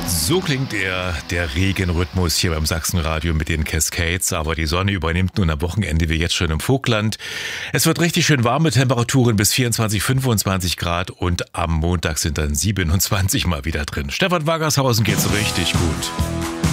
So klingt der Regenrhythmus hier beim Sachsenradio mit den Cascades. Aber die Sonne übernimmt nun am Wochenende wie jetzt schon im Vogtland. Es wird richtig schön warme Temperaturen bis 24, 25 Grad und am Montag sind dann 27 mal wieder drin. Stefan Wagershausen geht's richtig gut.